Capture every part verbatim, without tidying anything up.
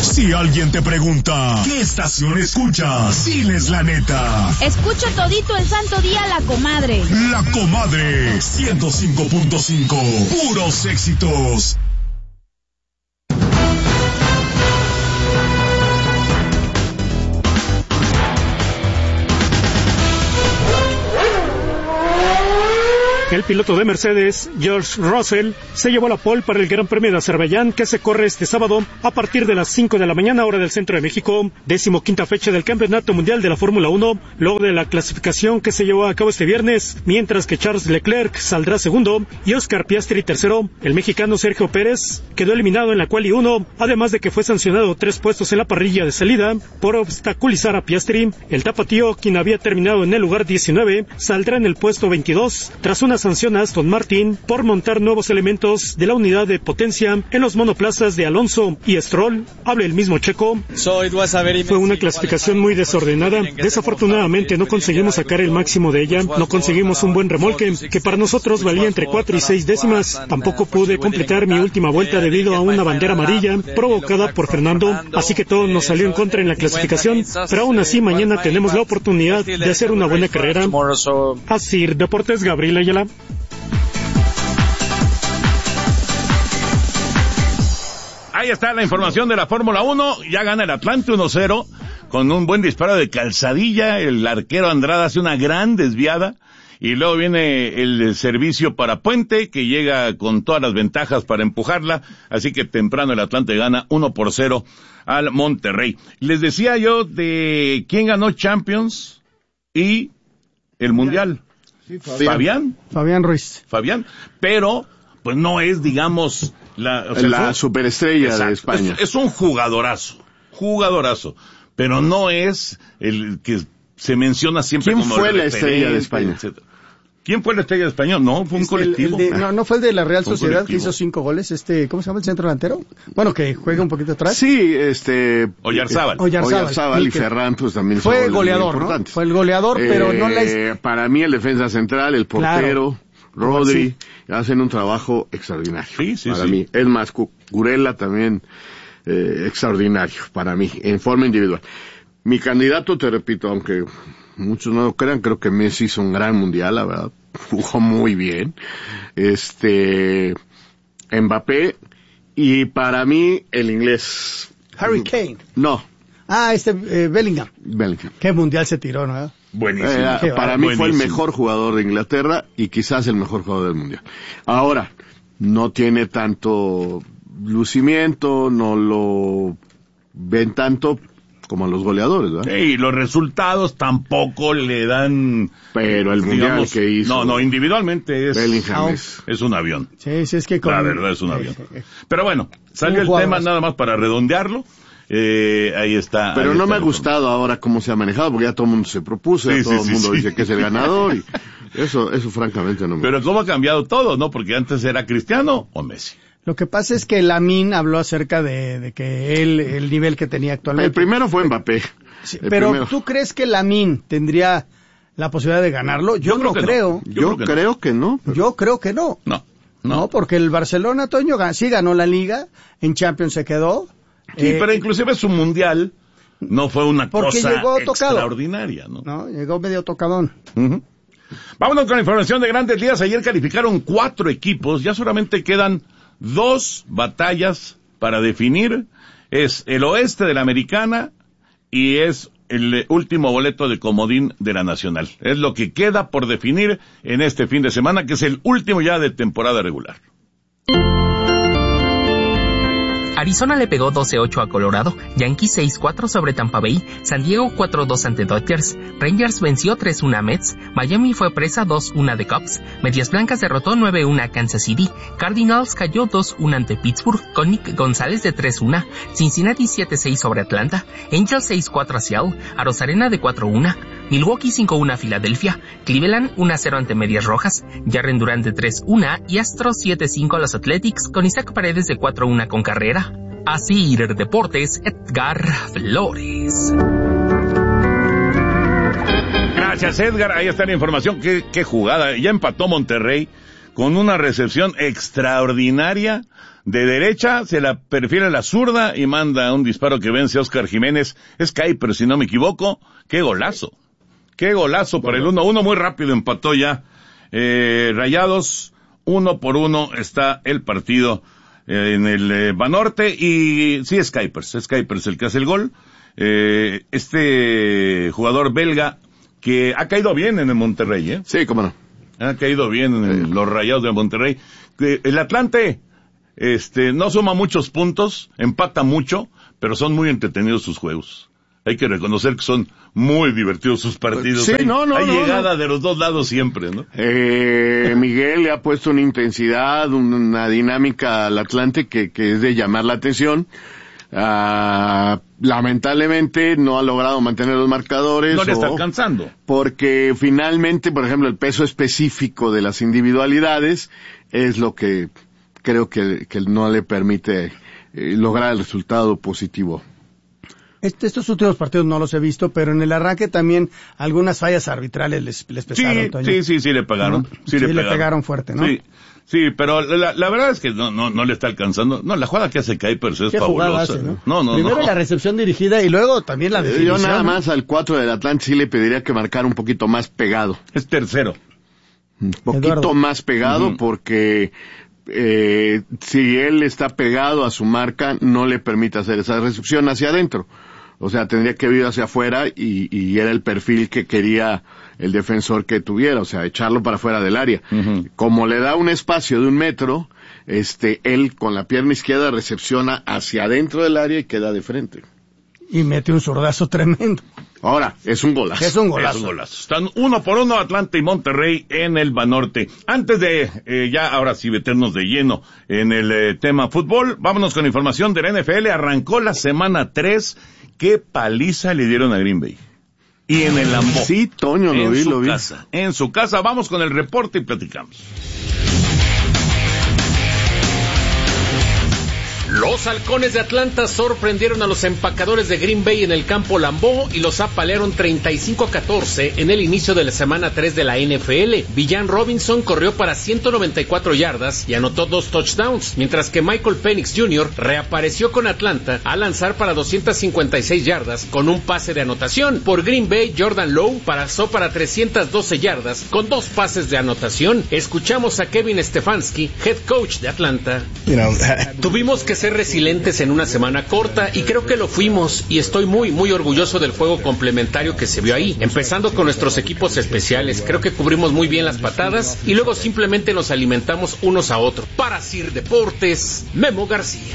Si alguien te pregunta, ¿qué estación escuchas? Diles la neta. Escucho todito el santo día La Comadre. La Comadre, ciento cinco punto cinco, puros éxitos. El piloto de Mercedes, George Russell, se llevó la pole para el Gran Premio de Azerbaiyán, que se corre este sábado a partir de las cinco de la mañana, hora del centro de México, decimoquinta fecha del Campeonato Mundial de la Fórmula uno, luego de la clasificación que se llevó a cabo este viernes, mientras que Charles Leclerc saldrá segundo y Oscar Piastri tercero. El mexicano Sergio Pérez quedó eliminado en la quali uno, además de que fue sancionado tres puestos en la parrilla de salida por obstaculizar a Piastri. El tapatío, quien había terminado en el lugar diecinueve, saldrá en el puesto veintidós, tras una sanción a Aston Martin por montar nuevos elementos de la unidad de potencia en los monoplazas de Alonso y Stroll. Habla el mismo Checo. Fue una clasificación muy desordenada. Desafortunadamente no conseguimos sacar el máximo de ella. No conseguimos un buen remolque, que para nosotros valía entre cuatro y seis décimas. Tampoco pude completar mi última vuelta debido a una bandera amarilla provocada por Fernando. Así que todo nos salió en contra en la clasificación. Pero aún así mañana tenemos la oportunidad de hacer una buena carrera. Así, Deportes, Gabriel Ayala. Ahí está la información de la Fórmula uno. Ya gana el Atlante uno cero con un buen disparo de Calzadilla. El arquero Andrada hace una gran desviada. Y luego viene el servicio para Puente, que llega con todas las ventajas para empujarla. Así que temprano el Atlante gana uno por cero al Monterrey. Les decía yo de quién ganó Champions y el Mundial. Sí, Fabián. Fabián. Fabián Ruiz. Fabián. Pero, pues no es, digamos, la, o sea, la es, superestrella exacto, de España. Es, es un jugadorazo. Jugadorazo. Pero no es el que se menciona siempre como... ¿Quién fue la estrella de España? Etcétera. ¿Quién fue la estrella de España? No, fue un este, colectivo. El, el de, no, no fue el de la Real Sociedad que hizo cinco goles, este, ¿cómo se llama el centro delantero? Bueno, que juega un poquito atrás. Sí, este... Oyarzábal. Oyarzábal, Oyarzábal y Ferran, pues también fue el goleador, ¿no? Fue el goleador, eh, pero no la... Para mí el defensa central, el portero, claro. Rodri, sí. Hacen un trabajo extraordinario. Sí, sí, para sí. mí. Es más, Curella también, eh, extraordinario para mí, en forma individual. Mi candidato, te repito, aunque muchos no lo crean, creo que Messi hizo un gran mundial, la verdad. Jugó muy bien. Este, Mbappé, y para mí el inglés. Harry Kane. No. Ah, este, eh, Bellingham. Bellingham. Qué mundial se tiró, ¿no? Buenísimo. Eh, para mí buenísimo. Fue el mejor jugador de Inglaterra y quizás el mejor jugador del mundial. Ahora, no tiene tanto lucimiento, no lo ven tanto como a los goleadores, ¿verdad? Sí, los resultados tampoco le dan... Pero el mundial digamos, que hizo... No, no, individualmente es... Bellingham es... es un avión. Sí, sí, es que... Con... La verdad es un avión. Pero bueno, salió el tema nada más para redondearlo. Eh, ahí está. Pero ahí no está me ha gustado ahora cómo se ha manejado, porque ya todo el mundo se propuso, sí, ya todo sí, el sí, mundo sí. dice que es el ganador, y eso, eso francamente no me Pero gusta. cómo ha cambiado todo, ¿no? Porque antes era Cristiano o Messi. Lo que pasa es que Lamine habló acerca de, de que él, el nivel que tenía actualmente. El primero fue Mbappé. Sí, pero primero. ¿tú crees que Lamine tendría la posibilidad de ganarlo? Yo, Yo no creo. creo. No. Yo, Yo creo, creo que no. Pero... Yo creo que no. No. No, No, porque el Barcelona, Toño, sí ganó la Liga, en Champions se quedó. Sí, eh, pero inclusive su mundial no fue una porque cosa llegó tocado. extraordinaria, ¿no? No, llegó medio tocadón. Uh-huh. Vámonos con la información de Grandes Ligas. Ayer calificaron cuatro equipos, ya solamente quedan dos batallas para definir. Es el oeste de la Americana y es el último boleto de comodín de la Nacional. Es lo que queda por definir en este fin de semana, que es el último ya de temporada regular. Arizona le pegó doce ocho a Colorado, Yankees seis cuatro sobre Tampa Bay, San Diego cuatro dos ante Dodgers, Rangers venció tres uno a Mets, Miami fue presa dos uno de Cubs, Medias Blancas derrotó nueve uno a Kansas City, Cardinals cayó dos uno ante Pittsburgh con Nick González de tres uno, Cincinnati siete seis sobre Atlanta, Angels seis cuatro a Seattle, Arozarena de cuatro uno, Milwaukee cinco uno a Filadelfia, Cleveland uno a cero ante Medias Rojas, Jarren Durant de tres uno y Astros siete cinco a los Athletics con Isaac Paredes de cuatro uno con carrera. Así Deportes, Edgar Flores. Gracias, Edgar. Ahí está la información. Qué, qué jugada. Ya empató Monterrey con una recepción extraordinaria de derecha, se la perfila a la zurda y manda un disparo que vence a Oscar Jiménez. Es Kuiper, si no me equivoco. ¡Qué golazo! ¡Qué golazo para el uno uno! Muy rápido empató ya. Eh, Rayados, uno por uno está el partido eh, en el eh, Banorte. Y sí, es Kuiper, es Kuiper el que hace el gol. Eh, este jugador belga que ha caído bien en el Monterrey, ¿eh? Sí, cómo no. Ha caído bien en el, los Rayados de Monterrey. El Atlante, este, no suma muchos puntos, empata mucho, pero son muy entretenidos sus juegos. Hay que reconocer que son muy divertidos sus partidos. Sí, hay, no, no, hay no, llegada no. de los dos lados siempre, ¿no? Eh, Miguel le ha puesto una intensidad, una dinámica al Atlante que, que es de llamar la atención. Uh, lamentablemente no ha logrado mantener los marcadores. No le está o, alcanzando. Porque finalmente, por ejemplo, el peso específico de las individualidades es lo que creo que, que no le permite eh, lograr el resultado positivo. Este, estos últimos partidos no los he visto, pero en el arranque también algunas fallas arbitrales les, les pesaron. Sí, Toño. sí, sí, sí le pegaron. ¿No? Sí, Sí, le, le pegaron. pegaron fuerte, ¿no? Sí, sí, pero la, la verdad es que no, no, no le está alcanzando. No, la jugada que hace Kuiper es ¿Qué jugada fabulosa. hace, no? No, no, Primero no. la recepción dirigida y luego también la Eh, definición. Yo nada ¿no? más al cuatro del Atlante sí le pediría que marcara un poquito más pegado. Es tercero. Un poquito Eduardo. más pegado Ujú. porque eh, si él está pegado a su marca no le permite hacer esa recepción hacia adentro. O sea, tendría que ir hacia afuera y, y era el perfil que quería el defensor que tuviera, o sea, echarlo para afuera del área. Ujú. Como le da un espacio de un metro, este, él con la pierna izquierda recepciona hacia adentro del área y queda de frente. Y mete un zurdazo tremendo. Ahora, es un golazo. Es un golazo. Es un golazo. Están uno por uno Atlante y Monterrey en el Banorte. Antes de eh, ya ahora sí meternos de lleno en el eh, tema fútbol, vámonos con información de la N F L. Arrancó la semana tres. Qué paliza le dieron a Green Bay. Y en el Lambeau. Sí, Toño, lo en vi, su lo vi. casa. En su casa. Vamos con el reporte y platicamos. Los halcones de Atlanta sorprendieron a los empacadores de Green Bay en el campo Lambeau y los apalearon treinta y cinco a catorce en el inicio de la semana tres de la N F L. Villan Robinson corrió para ciento noventa y cuatro yardas y anotó dos touchdowns, mientras que Michael Penix junior reapareció con Atlanta a lanzar para doscientas cincuenta y seis yardas con un pase de anotación. Por Green Bay, Jordan Lowe pasó para trescientas doce yardas con dos pases de anotación. Escuchamos a Kevin Stefanski, head coach de Atlanta. Tuvimos que ser resilientes en una semana corta y creo que lo fuimos y estoy muy muy orgulloso del juego complementario que se vio ahí, empezando con nuestros equipos especiales. Creo que cubrimos muy bien las patadas y luego simplemente nos alimentamos unos a otros. Para Sir Deportes, Memo García.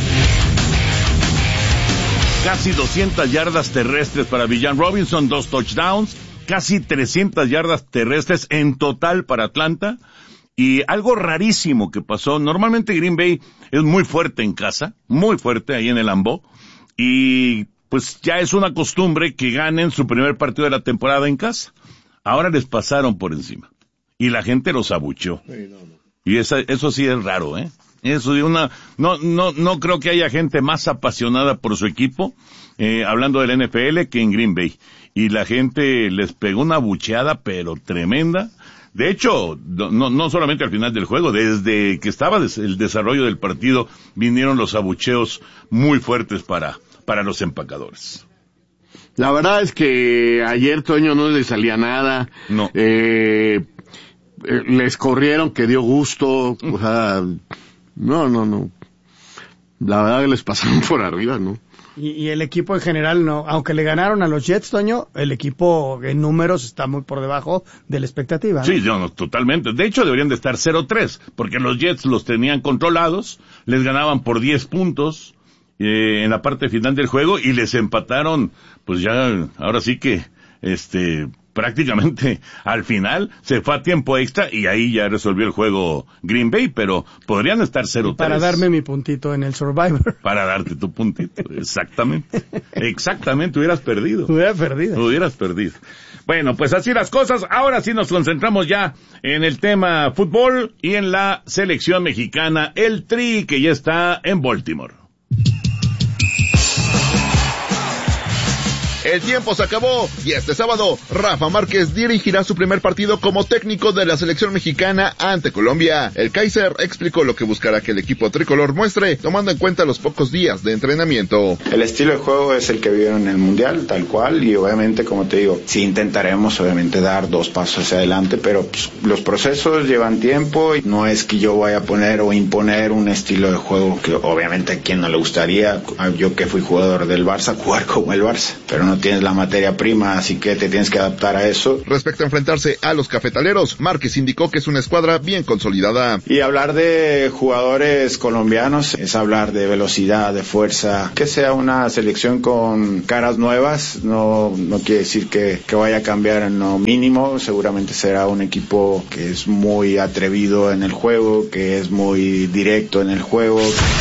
Casi doscientas yardas terrestres para Villan Robinson, dos touchdowns, casi trescientas yardas terrestres en total para Atlanta. Y algo rarísimo que pasó, normalmente Green Bay es muy fuerte en casa, muy fuerte ahí en el Lambeau, y pues ya es una costumbre que ganen su primer partido de la temporada en casa. Ahora les pasaron por encima, y la gente los abucheó. Y esa, eso sí es raro, ¿eh? Eso de una, no, no, no creo que haya gente más apasionada por su equipo, eh, hablando del N F L, que en Green Bay. Y la gente les pegó una abucheada, pero tremenda. De hecho, no, no solamente al final del juego, desde que estaba el desarrollo del partido, vinieron los abucheos muy fuertes para, para los empacadores. La verdad es que ayer, Toño, no les salía nada. No. Eh, eh, les corrieron, que dio gusto. O sea, no, no, no. La verdad que les pasaron por arriba, ¿no? Y, y el equipo en general, no, aunque le ganaron a los Jets, Toño, el equipo en números está muy por debajo de la expectativa, ¿no? Sí, no, no, totalmente. De hecho, deberían de estar cero tres, porque los Jets los tenían controlados, les ganaban por diez puntos eh, en la parte final del juego y les empataron, pues ya, ahora sí que, este, prácticamente al final se fue a tiempo extra y ahí ya resolvió el juego Green Bay, pero podrían estar cero tres. Para darme mi puntito en el Survivor. Para darte tu puntito, exactamente. Exactamente, hubieras perdido. Hubiera perdido. Hubieras perdido. Bueno, pues así las cosas. Ahora sí nos concentramos ya en el tema fútbol y en la selección mexicana, el Tri, que ya está en Baltimore. El tiempo se acabó y este sábado Rafa Márquez dirigirá su primer partido como técnico de la selección mexicana ante Colombia. El Kaiser explicó lo que buscará que el equipo tricolor muestre, tomando en cuenta los pocos días de entrenamiento. El estilo de juego es el que vieron en el Mundial, tal cual, y obviamente, como te digo, sí intentaremos obviamente dar dos pasos hacia adelante, pero pues, los procesos llevan tiempo y no es que yo vaya a poner o imponer un estilo de juego que obviamente a quien no le gustaría, yo que fui jugador del Barça, jugar como el Barça, pero no tienes la materia prima, así que te tienes que adaptar a eso. Respecto a enfrentarse a los cafetaleros, Márquez indicó que es una escuadra bien consolidada. Y hablar de jugadores colombianos es hablar de velocidad, de fuerza, que sea una selección con caras nuevas, no, no quiere decir que, que vaya a cambiar en lo mínimo, seguramente será un equipo que es muy atrevido en el juego, que es muy directo en el juego.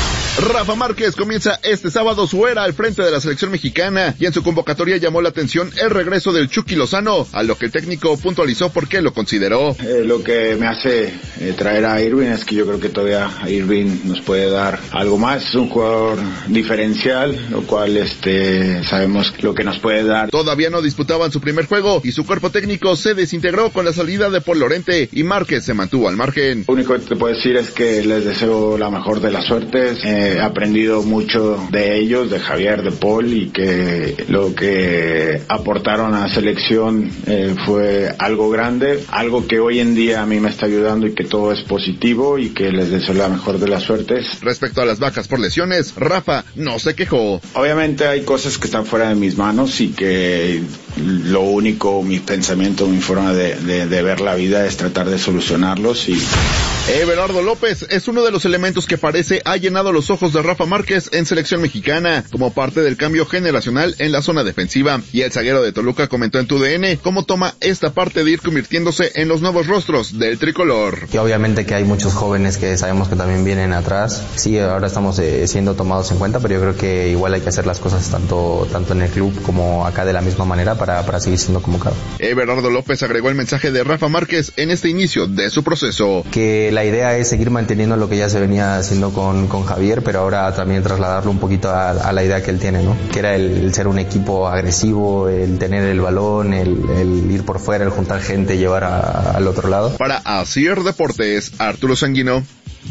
Rafa Márquez comienza este sábado su era al frente de la selección mexicana y en su convocatoria llamó la atención el regreso del Chucky Lozano, a lo que el técnico puntualizó por qué lo consideró. Eh, lo que me hace eh, traer a Irving es que yo creo que todavía Irving nos puede dar algo más, es un jugador diferencial, lo cual este sabemos lo que nos puede dar. Todavía no disputaban su primer juego y su cuerpo técnico se desintegró con la salida de Paul Lorente y Márquez se mantuvo al margen. Lo único que te puedo decir es que les deseo la mejor de las suertes. Eh, He aprendido mucho de ellos, de Javier, de Paul, y que lo que aportaron a la selección eh, fue algo grande, algo que hoy en día a mí me está ayudando y que todo es positivo y que les deseo la mejor de las suertes. Respecto a las bajas por lesiones, Rafa no se quejó. Obviamente hay cosas que están fuera de mis manos y que lo único, mi pensamiento, mi forma de, de, de ver la vida es tratar de solucionarlos. Y Everardo López es uno de los elementos que parece ha llenado los ojos de Rafa Márquez en selección mexicana, como parte del cambio generacional en la zona defensiva, y el zaguero de Toluca comentó en Tu D N cómo toma esta parte de ir convirtiéndose en los nuevos rostros del tricolor. Y obviamente que hay muchos jóvenes que sabemos que también vienen atrás, sí, ahora estamos eh, siendo tomados en cuenta, pero yo creo que igual hay que hacer las cosas tanto tanto en el club como acá de la misma manera para, para seguir siendo convocado. Everardo López agregó el mensaje de Rafa Márquez en este inicio de su proceso. Que la idea es seguir manteniendo lo que ya se venía haciendo con, con Javier, pero ahora también trasladarlo un poquito a, a la idea que él tiene, ¿no? Que era el, el ser un equipo agresivo, el tener el balón, el, el ir por fuera, el juntar gente, llevar a, al otro lado. Para Asier Deportes, Arturo Sanguino.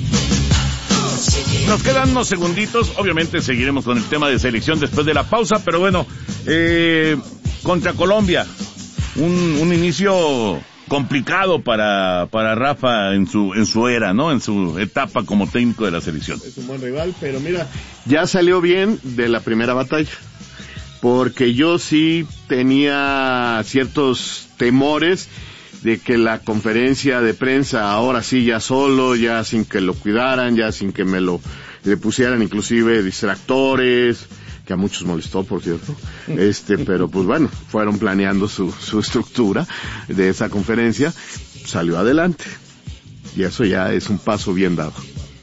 Nos quedan unos segunditos, obviamente seguiremos con el tema de selección después de la pausa, pero bueno, eh, contra Colombia, un, un inicio complicado para para Rafa en su en su era, ¿no? En su etapa como técnico de la selección. Es un buen rival, pero mira, ya salió bien de la primera batalla, porque yo sí tenía ciertos temores de que la conferencia de prensa ahora sí ya solo, ya sin que lo cuidaran, ya sin que me lo le pusieran inclusive distractores, que a muchos molestó, por cierto, este, pero pues bueno, fueron planeando su, su estructura de esa conferencia, salió adelante, y eso ya es un paso bien dado.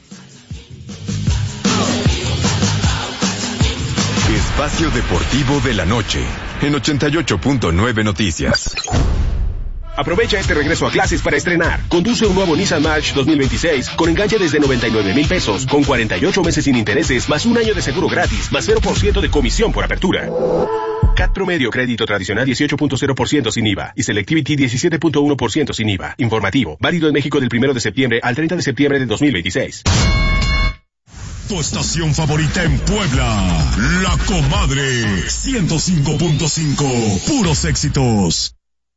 Espacio Deportivo de la Noche, en ochenta y ocho punto nueve Noticias. Aprovecha este regreso a clases para estrenar. Conduce un nuevo Nissan March dos mil veintiséis con enganche desde noventa y nueve mil pesos, con cuarenta y ocho meses sin intereses, más un año de seguro gratis, más cero por ciento de comisión por apertura. C A T promedio, crédito tradicional dieciocho punto cero por ciento sin I V A y Selectivity diecisiete punto uno por ciento sin I V A. Informativo, válido en México del primero de septiembre al treinta de septiembre de dos mil veintiséis. Tu estación favorita en Puebla, La Comadre, ciento cinco punto cinco, puros éxitos.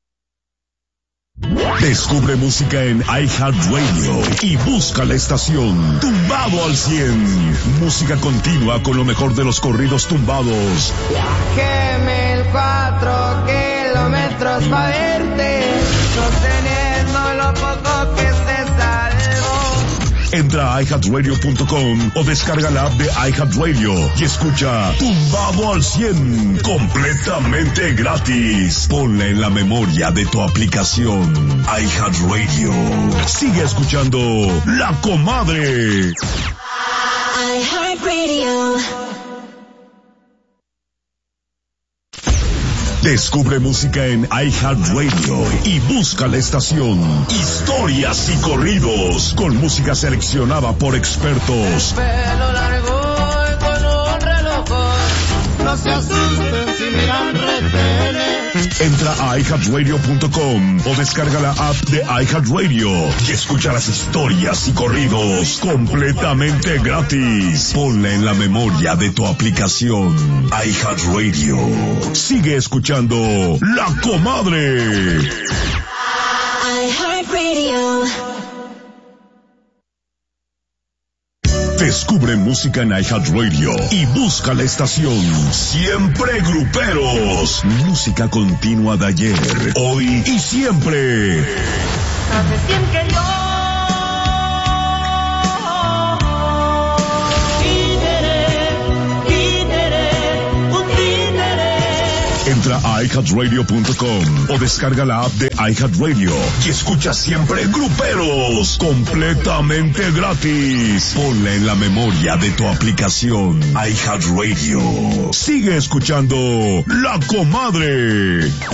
Descubre música en iHeartRadio y busca la estación Tumbado al cien. Música continua con lo mejor de los corridos tumbados. Viajéme el cuatro kilómetros pa' verte, sosteniendo lo poco que se salvó. Entra a i heart radio punto com o descarga la app de iHeartRadio y escucha Tumbado al cien completamente gratis. Ponla en la memoria de tu aplicación iHeartRadio. Sigue escuchando La Comadre. iHeartRadio. Descubre música en iHeartRadio y busca la estación Historias y Corridos con música seleccionada por expertos. Pelo largo y con un reloj. No se asusten si miran Entra a i heart radio punto com o descarga la app de iHeartRadio y escucha las historias y corridos completamente gratis. Ponla en la memoria de tu aplicación iHeartRadio. Sigue escuchando La Comadre. iHeartRadio. Descubre música en iHeartRadio y busca la estación Siempre Gruperos. Música continua de ayer, hoy y siempre. Entra a i heart radio punto com o descarga la app de iHeartRadio y escucha Siempre Gruperos completamente gratis. Ponla en la memoria de tu aplicación iHeartRadio. Sigue escuchando La Comadre.